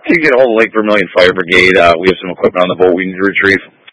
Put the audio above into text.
you get a hold of Lake Vermilion Fire Brigade, we have some equipment on the boat we need to retrieve.